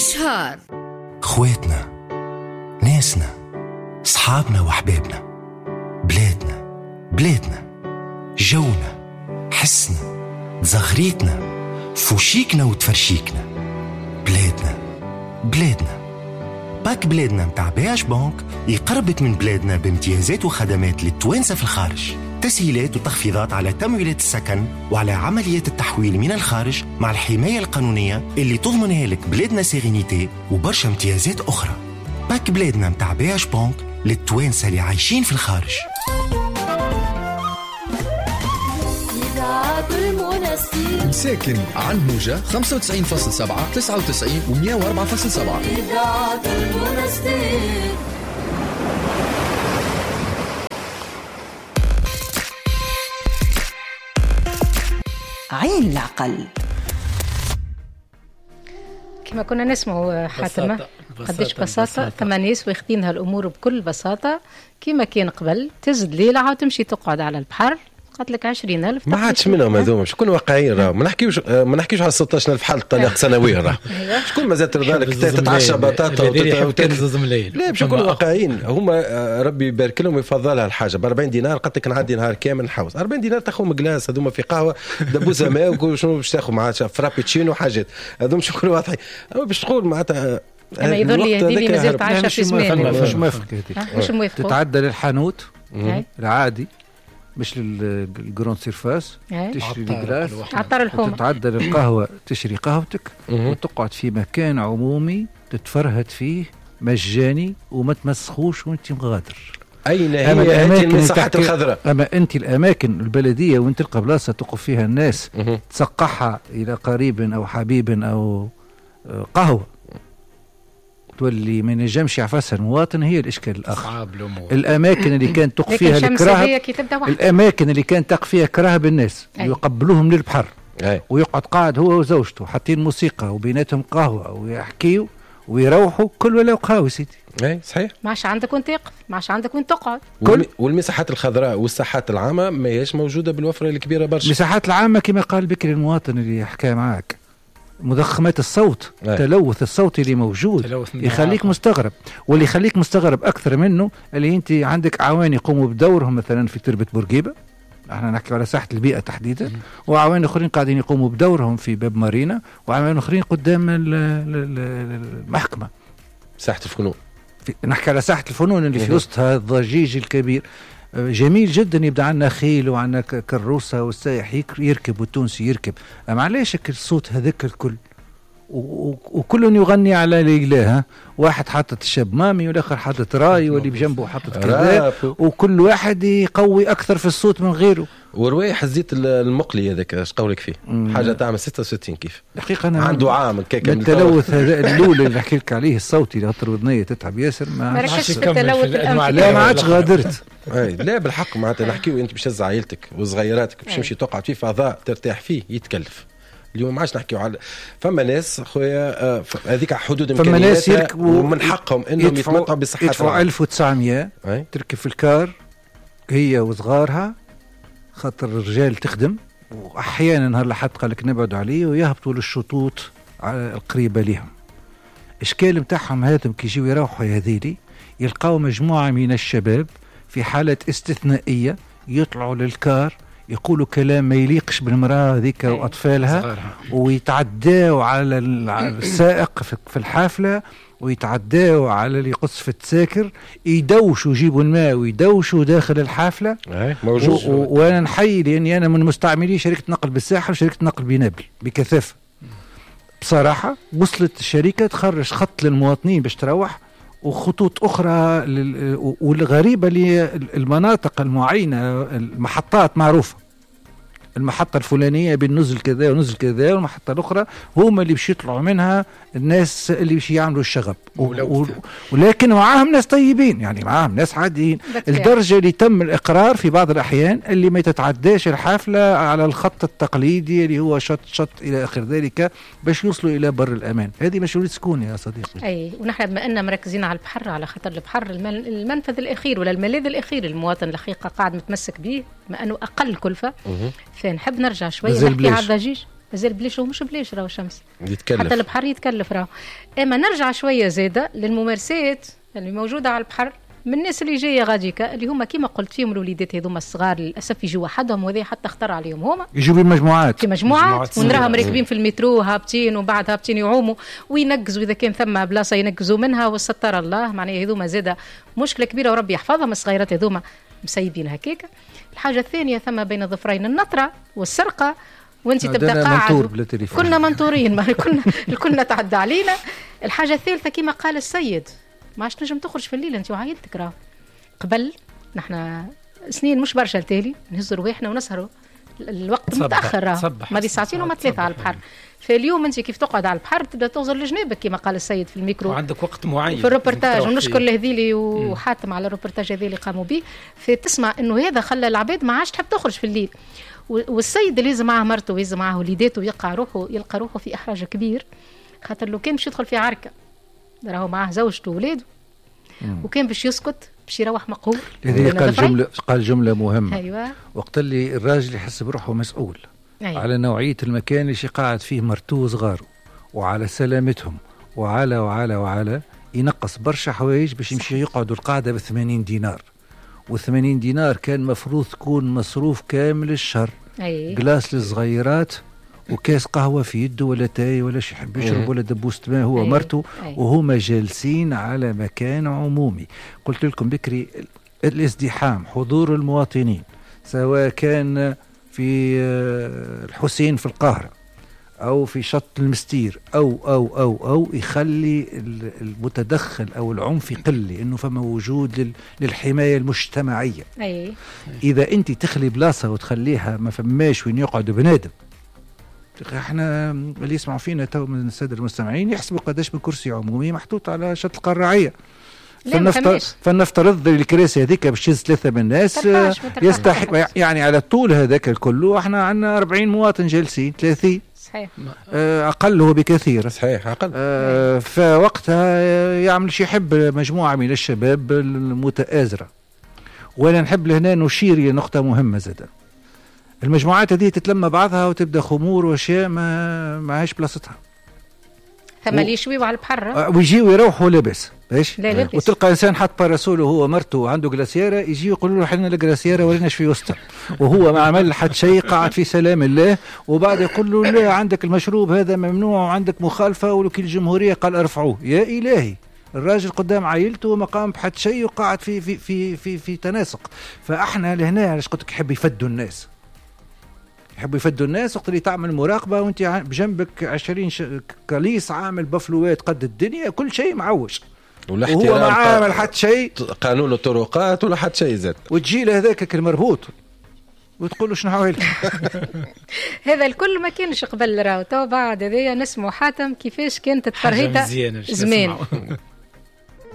شهر. خواتنا، ناسنا، صحابنا وحبابنا، بلادنا، جونا، حسنا، زغريتنا، فوشيكنا وتفرشيكنا. بلادنا باك بلادنا متاع بياش بانك يقربت من بلادنا بامتيازات وخدمات للتوانسة في الخارج، تسهيلات وتخفيضات على تمويلات السكن وعلى عمليات التحويل من الخارج مع الحماية القانونية اللي تضمنها لك بلادنا سيرينيتي وبرشا امتيازات أخرى. باك بلادنا متاع بياش بانك للتوانسة اللي عايشين في الخارج. مساكن عن موجة 95.7 99 و 104.7. إذاعة المنستير. عين العقل. كما كنا نسمعوا حاتمة قديش بساطة ثم ناس واخدين هالأمور بكل بساطة كما كان قبل. تزد ليلة وتمشي تقعد على البحر قلت لك 20,000 ما عادش منهم هذوما. شكون واقعيين راه ما نحكيوش على 16,000 حالة طلاق سنويا راه شكون مازال ترضى لك تتعشى بطاطا وتنزم الليل. لا باش نكونوا واقعيين هما ربي يبارك لهم ويفضلها الحاجه ب 40 دينار قلت لك نعدي نهار كامل نحوس 40 دينار تاخذ مقلاس هذوما في قهوه دبوزه ماء وشنو باش تاخذ معاه فرابيتشينو وحاجات هذوم شكون واضحين. اما باش تقول معناتها اما يظل لي هذه مازال عايشه في زمان مش موافق هذيك تتعدى للحانوت العادي مش للجرون سيرفاس تشري الجلاس عطر الحومة تتعدى للقهوة تشري قهوتك وتقعد في مكان عمومي تتفرهد فيه مجاني وما تمسخوش وانت مغادر. أين هي هذه المساحات الخضراء؟ أما أنت الأماكن البلدية وانت تلقى بلاصة تقف فيها الناس تسقحها إلى قريب أو حبيب أو قهوة تولي ما ينجمش يعفسها المواطن. هي الإشكال الآخر الأماكن اللي كانت تقف فيها الكراهب الأماكن اللي كانت تقف فيها كراهب الناس يقبلوهم للبحر ويقعد قاعد هو وزوجته حاطين موسيقى وبيناتهم قهوة ويحكيوا ويروحوا كل ولا قهوة سيدي. اي صحيح ما عادش عندك وين تقف ما عادش عندك وين تقعد. والمساحات الخضراء والساحات العامة ما هيش موجودة بالوفرة الكبيرة برشا. المساحات العامة كما قال بكري المواطن اللي يحكي معك مضخمات الصوت تلوث الصوتي اللي موجود يخليك مستغرب. واللي يخليك مستغرب أكثر منه اللي أنت عندك عوان يقوموا بدورهم مثلا في تربة بورقيبة احنا نحكي على ساحة البيئة تحديدا وعوان آخرين قاعدين يقوموا بدورهم في باب مارينا وعوان آخرين قدام المحكمة ساحة الفنون. نحكي على ساحة الفنون اللي في وسطها الضجيج الكبير. جميل جدا يبدأ عنا خيل وعنا كروسة والسائح يركب والتونسي يركب. معليش الصوت هذاك الكل وكل يغني على الإله. واحد حاطط الشاب مامي والآخر حاطط راي واللي بجنبه حاطط كذا وكل واحد يقوي أكثر في الصوت من غيره. وروايح الزيت المقلي هذاك ايش قولك فيه؟ حاجة تعمل 66 كيف دقيقة أنا عنده عام التلوث هذا الأولى اللي نحكي لك عليه الصوتي اللي خاطر ودنيا تتعب ياسر ما ركزش في التلوث لا ما عادش غادرت. لا بالحق معناتها نحكيو انت باش تهز عائلتك وصغيراتك باش تمشي تقعد في فضاء ترتاح فيه يتكلف. اليوم ما عادش نحكيو على فما ناس خويا هذيك حدود امكانياتها ومن حقهم انهم يتمتعوا بصحتهم. يدفعوا 1900 تركب في الكار هي وصغارها خاطر الرجال تخدم واحيانا نهار لحد قال لك نبعدوا عليه ويهبطوا للشطوط القريبه لهم. اشكال نتاعهم هذم كي يجيو يروحوا هذيلي يلقاو مجموعه من الشباب في حاله استثنائيه يطلعوا للكار يقولوا كلام ما يليقش بالمرأة ذيك وأطفالها ويتعداوا على السائق في الحافلة ويتعداوا على اللي يقص في التساكر يدوشوا يجيبوا الماء ويدوشوا داخل الحافلة. وأنا نحيي لأني أنا من مستعملي شركة نقل بالساحل وشركة نقل بنابل بكثافة بصراحة. وصلت الشركة تخرج خط للمواطنين باش تروح وخطوط أخرى والغريبة للمناطق المعينة المحطات معروفة المحطة الفلانية بالنزل كذا ونزل كذا والمحطة الأخرى هم اللي باش يطلعوا منها الناس اللي باش يعملوا الشغب ولكن معاهم ناس طيبين يعني معاهم ناس عاديين الدرجة اللي تم الإقرار في بعض الأحيان اللي ما تتعداش الحافلة على الخط التقليدي اللي هو شط إلى آخر ذلك باش يوصلوا إلى بر الأمان. هذه مسؤولية سكون يا صديقي. أي ونحن بما أننا مركزين على البحر على خطر البحر المنفذ الأخير ولا الملاذ الأخير المواطن الحقيقة قاعد متمسك به بما أنه أقل كلفة. فنحب نرجع شوية نحكي على الضجيج مازال بليش ومش بليش راهو الشمس يتكلف. حتى البحر يتكلف راهو. اما نرجع شويه زاده للممارسات اللي موجوده على البحر من الناس اللي جايه غاديكا اللي هما كيما قلت فيهم الوليدات هذوما الصغار للاسف يجوا وحدهم، وهذا حتى اختار عليهم هما يجوا بمجموعات في مجموعات ونراهم راكبين في المترو هابطين وبعد هابطين يعوموا وينقزوا اذا كان ثم بلاصه ينقزوا منها وستر الله. معناها هذوما زاده مشكله كبيره وربي يحفظهم الصغيرات هذوما مسيبين هكاك. الحاجه الثانيه ثم بين الظفرين النطره والسرقه وانت تبدا قاعد كنا منطورين كنا تعدى علينا. الحاجه الثالثه كما قال السيد ما عادش نجم تخرج في الليل انت وعائلتك. راه قبل نحن سنين مش برشا التالي نهزوا رواحنا ونسهروا الوقت متاخر راه ما دي ساعتين وما ثلاثه على البحر. فاليوم انت كيف تقعد على البحر تبدا توزر لجنابك كما قال السيد في الميكرو وعندك وقت معين في الروبورتاج. ونشكر الهذيلي وحاتم على الروبورتاج هذا اللي قاموا به. فتسمع انه هذا خلى العباد ما عادش تحب تخرج في الليل. والسيد اللي يلزم معه مرته ويلزم معه وليداته يلقى روحه في احراج كبير، خاطر لو كان باش يدخل في عركه راهو معه زوجته وولاده وكان باش يسكت باش يروح مقهور. قال جمله مهمه. أيوة. وقت اللي الراجل يحس بروحه مسؤول أيوة. على نوعيه المكان اللي قاعد فيه مرته وصغاره وعلى سلامتهم وعلى ينقص برشا حوايج باش يمشي يقعدوا القاعده ب80 دينار. و80 دينار كان مفروض تكون مصروف كامل الشهر. جلاس للصغيرات وكاس قهوة في يده ولا تاي ولا شي يحب يشرب ولا دبوس ماء هو مرته وهما جالسين على مكان عمومي. قلت لكم بكري الازدحام حضور المواطنين سواء كان في الحسين في القاهرة أو في شط المستير أو يخلي المتدخل أو العنف يقل لأنه فما وجود للحماية المجتمعية. إذا أنت تخلي بلاصة وتخليها ما فماش وين يقعد بنادم، احنا اللي يسمعوا فينا تو من السادة المستمعين يحسبوا قداش من كرسي عمومي محطوط على شط القرعية. فلنفترض الكراسي هذيك باش تشيز 3 من الناس يستحق يعني على الطول هذاك الكل. احنا عندنا 40 مواطن جالسين 30 صحيح أقل هو بكثير صحيح أقل. فوقتها يعمل شي يحب مجموعة من الشباب المتآزرة. ولا نحب لهنا نشير إلى نقطة مهمة زادا. المجموعات هذه تتلم بعضها وتبدأ خمور وأشياء ما هيش بلاصتها. ثم اللي يشويوا على البحر ويجيوا يروحوا لابس باش لابس. وتلقى انسان حط باراسول وهو مرته وعنده جلاسياره يجي يقولوا له حنا الجلاسياره وريناش في وسطها وهو ما عمل حد شيء قاعد في سلام الله. وبعد يقول له لا عندك المشروب هذا ممنوع وعندك مخالفه وكيل الجمهوريه قال ارفعوه. يا الهي الراجل قدام عائلته وما قام بحد شيء وقاعد في تناسق. فاحنا لهنا علاش قلت لك يحب يفدوا الناس يحبوا يفدوا الناس وقت اللي تعمل مراقبة وانت بجنبك 20 كاليس عامل بفلوات قد الدنيا كل شيء معوش وهو ما عامل حد شيء قانون الطرقات ولا حد شيء زاد وتجي له هذاك المربوط وتقول له شنو حوالك. هذا الكل ما كانش قبل راهو تو بعد هذايا نسمو حاتم كيفاش كانت الترهيطه زمان